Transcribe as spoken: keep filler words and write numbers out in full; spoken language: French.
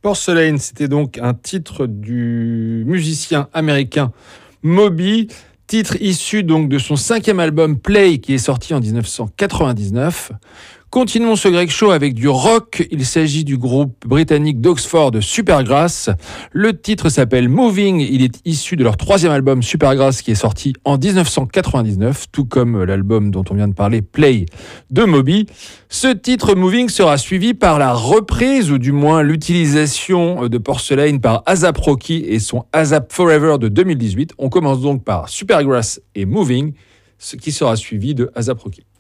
Porcelain, c'était donc un titre du musicien américain Moby, titre issu donc de son cinquième album Play qui est sorti en dix-neuf cent quatre-vingt-dix-neuf. Continuons ce Greg Show avec du rock. Il s'agit du groupe britannique d'Oxford Supergrass. Le titre s'appelle Moving. Il est issu de leur troisième album Supergrass qui est sorti en dix-neuf cent quatre-vingt-dix-neuf, tout comme l'album dont on vient de parler, Play, de Moby. Ce titre Moving sera suivi par la reprise, ou du moins l'utilisation de Porcelain par A$AP Rocky et son A$AP Forever de deux mille dix-huit. On commence donc par Supergrass et Moving, ce qui sera suivi de A$AP Rocky.